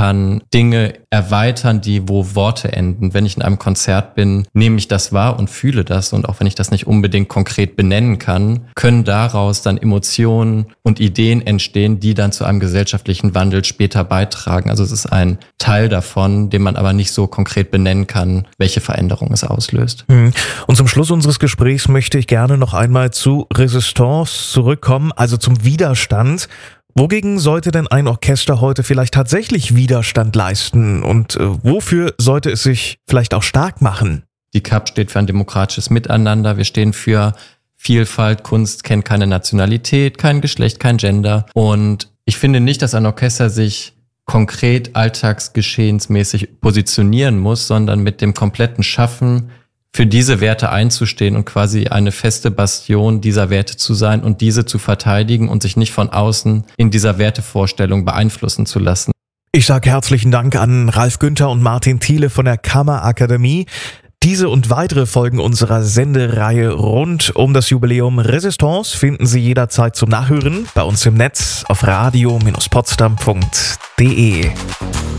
kann Dinge erweitern, wo Worte enden. Wenn ich in einem Konzert bin, nehme ich das wahr und fühle das. Und auch wenn ich das nicht unbedingt konkret benennen kann, können daraus dann Emotionen und Ideen entstehen, die dann zu einem gesellschaftlichen Wandel später beitragen. Also es ist ein Teil davon, den man aber nicht so konkret benennen kann, welche Veränderung es auslöst. Und zum Schluss unseres Gesprächs möchte ich gerne noch einmal zu Resistance zurückkommen, also zum Widerstand. Wogegen sollte denn ein Orchester heute vielleicht tatsächlich Widerstand leisten und wofür sollte es sich vielleicht auch stark machen? Die KAP steht für ein demokratisches Miteinander. Wir stehen für Vielfalt. Kunst kennt keine Nationalität, kein Geschlecht, kein Gender. Und ich finde nicht, dass ein Orchester sich konkret alltagsgeschehensmäßig positionieren muss, sondern mit dem kompletten Schaffen für diese Werte einzustehen und quasi eine feste Bastion dieser Werte zu sein und diese zu verteidigen und sich nicht von außen in dieser Wertevorstellung beeinflussen zu lassen. Ich sage herzlichen Dank an Ralf Günther und Martin Thiele von der Kammerakademie. Diese und weitere Folgen unserer Sendereihe rund um das Jubiläum Resistance finden Sie jederzeit zum Nachhören bei uns im Netz auf radio-potsdam.de.